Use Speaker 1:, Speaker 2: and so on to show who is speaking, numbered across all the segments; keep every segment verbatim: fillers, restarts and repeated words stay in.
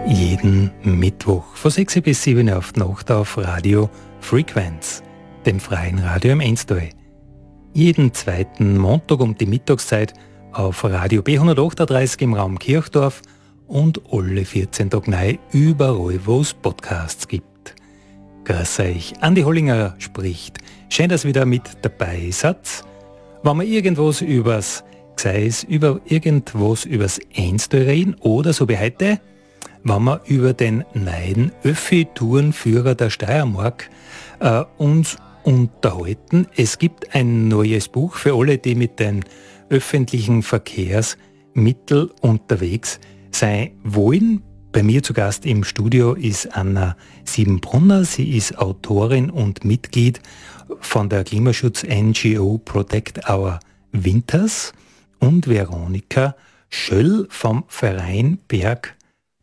Speaker 1: Jeden Mittwoch von sechs bis sieben auf die Nacht auf Radio Frequenz, dem freien Radio im Enstal. Jeden zweiten Montag um die Mittagszeit auf Radio B hundertachtunddreißig im Raum Kirchdorf und alle vierzehn Tage neu überall, wo es Podcasts gibt. Grüß euch, Andi Hollinger spricht. Schön, dass ihr wieder mit dabei seid. Wenn wir irgendwas übers Gseis, über irgendwas übers Enstal reden oder so wie heute, wenn wir über den neuen Öffi-Tourenführer der Steiermark äh, uns unterhalten. Es gibt ein neues Buch für alle, die mit den öffentlichen Verkehrsmitteln unterwegs sein wollen. Bei mir zu Gast im Studio ist Anna Siebenbrunner. Sie ist Autorin und Mitglied von der Klimaschutz-N G O Protect Our Winters und Veronika Schöll vom Verein Berg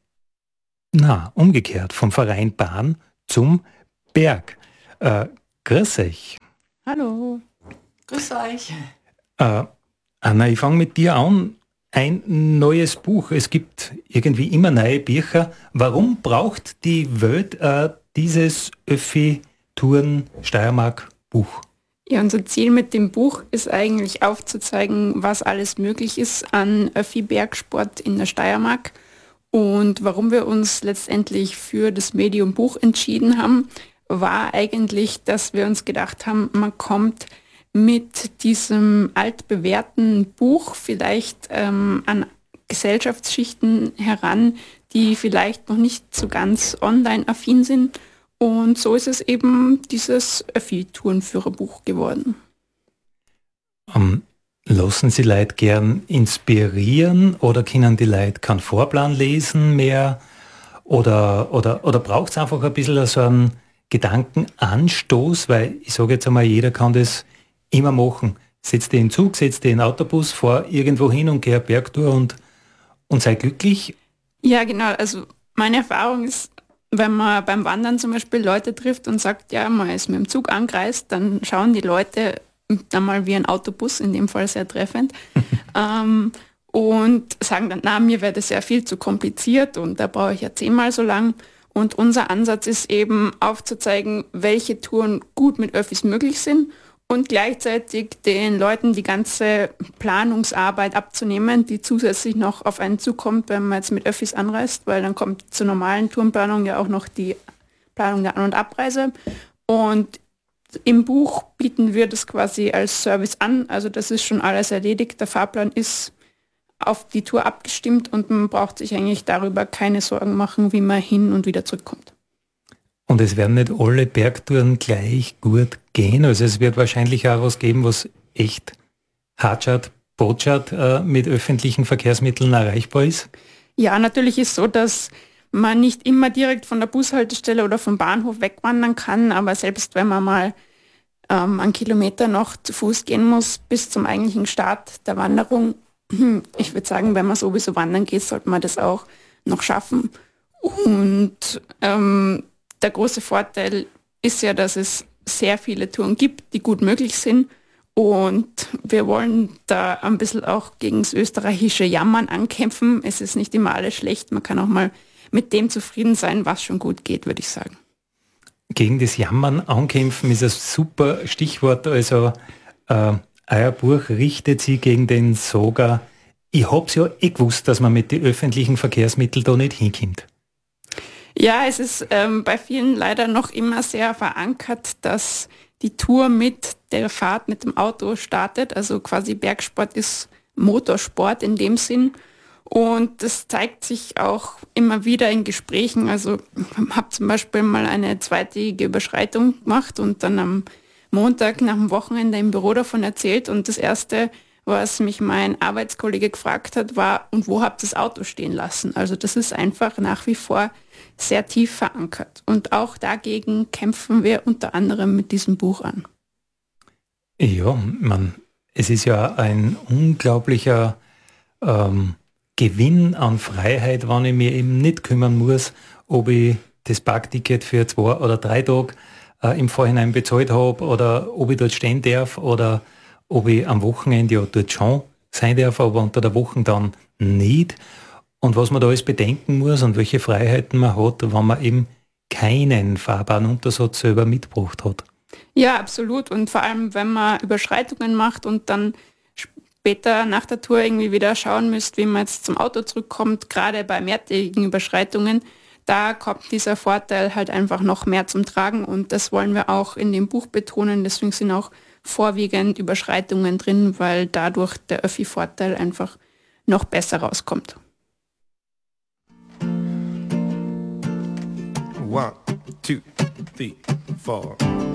Speaker 1: Na, umgekehrt, vom Verein Bahn zum Berg. Äh, grüß euch.
Speaker 2: Hallo. Grüß euch.
Speaker 1: Äh, Anna, ich fange mit dir an. Ein neues Buch. Es gibt irgendwie immer neue Bücher. Warum braucht die Welt äh, dieses Öffi-Touren Steiermark-Buch?
Speaker 2: Ja, unser Ziel mit dem Buch ist eigentlich aufzuzeigen, was alles möglich ist an Öffi-Bergsport in der Steiermark. Und warum wir uns letztendlich für das Medium Buch entschieden haben, war eigentlich, dass wir uns gedacht haben, man kommt mit diesem altbewährten Buch vielleicht ähm, an Gesellschaftsschichten heran, die vielleicht noch nicht so ganz online-affin sind. Und so ist es eben dieses Öffi-Tourenführerbuch geworden.
Speaker 1: Um. Lassen Sie Leute gern inspirieren oder können die Leute keinen Vorplan lesen mehr? Oder, oder, oder braucht es einfach ein bisschen so einen Gedankenanstoß? Weil ich sage jetzt einmal, jeder kann das immer machen. Setz dich in den Zug, setz dich in den Autobus, fahr irgendwo hin und geh eine Bergtour und, und sei glücklich.
Speaker 2: Ja, genau. Also meine Erfahrung ist, wenn man beim Wandern zum Beispiel Leute trifft und sagt, ja, man ist mit dem Zug angereist, dann schauen die Leute einmal wie ein Autobus, in dem Fall sehr treffend, ähm, und sagen dann, na, mir wäre das ja viel zu kompliziert und da brauche ich ja zehnmal so lang. Und unser Ansatz ist eben aufzuzeigen, welche Touren gut mit Öffis möglich sind und gleichzeitig den Leuten die ganze Planungsarbeit abzunehmen, die zusätzlich noch auf einen zukommt, wenn man jetzt mit Öffis anreist, weil dann kommt zur normalen Tourenplanung ja auch noch die Planung der An- und Abreise. Und im Buch bieten wir das quasi als Service an, also das ist schon alles erledigt. Der Fahrplan ist auf die Tour abgestimmt und man braucht sich eigentlich darüber keine Sorgen machen, wie man hin und wieder zurückkommt.
Speaker 1: Und es werden nicht alle Bergtouren gleich gut gehen, also es wird wahrscheinlich auch was geben, was echt Hartschat, Botschat äh, mit öffentlichen Verkehrsmitteln erreichbar ist?
Speaker 2: Ja, natürlich ist so, dass man nicht immer direkt von der Bushaltestelle oder vom Bahnhof wegwandern kann, aber selbst wenn man mal ähm, einen Kilometer noch zu Fuß gehen muss bis zum eigentlichen Start der Wanderung, ich würde sagen, wenn man sowieso wandern geht, sollte man das auch noch schaffen. Und ähm, der große Vorteil ist ja, dass es sehr viele Touren gibt, die gut möglich sind. Und wir wollen da ein bisschen auch gegen das österreichische Jammern ankämpfen. Es ist nicht immer alles schlecht, man kann auch mal mit dem zufrieden sein, was schon gut geht, würde ich sagen.
Speaker 1: Gegen das Jammern ankämpfen ist ein super Stichwort. Also äh, euer Buch richtet sich gegen den Sogar. Ich hab's ja eh gewusst, dass man mit den öffentlichen Verkehrsmitteln da nicht hinkommt.
Speaker 2: Ja, es ist ähm, bei vielen leider noch immer sehr verankert, dass die Tour mit der Fahrt mit dem Auto startet. Also quasi Bergsport ist Motorsport in dem Sinn. Und das zeigt sich auch immer wieder in Gesprächen. Also ich habe zum Beispiel mal eine zweitägige Überschreitung gemacht und dann am Montag nach dem Wochenende im Büro davon erzählt. Und das Erste, was mich mein Arbeitskollege gefragt hat, war, und wo habt ihr das Auto stehen lassen? Also das ist einfach nach wie vor sehr tief verankert. Und auch dagegen kämpfen wir unter anderem mit diesem Buch an.
Speaker 1: Ja, man, es ist ja ein unglaublicher ähm, Gewinn an Freiheit, wenn ich mir eben nicht kümmern muss, ob ich das Parkticket für zwei oder drei Tage äh, im Vorhinein bezahlt habe oder ob ich dort stehen darf oder ob ich am Wochenende ja dort schon sein darf, aber unter der Woche dann nicht. und was man da alles bedenken muss und welche Freiheiten man hat, wenn man eben keinen Fahrbahnuntersatz selber mitgebracht hat.
Speaker 2: Ja, absolut. Und vor allem, wenn man Überschreitungen macht und dann später nach der Tour irgendwie wieder schauen müsst, wie man jetzt zum Auto zurückkommt, gerade bei mehrtägigen Überschreitungen, da kommt dieser Vorteil halt einfach noch mehr zum Tragen und das wollen wir auch in dem Buch betonen. Deswegen sind auch vorwiegend Überschreitungen drin, weil dadurch der Öffi-Vorteil einfach noch besser rauskommt.
Speaker 3: One, two, three, four.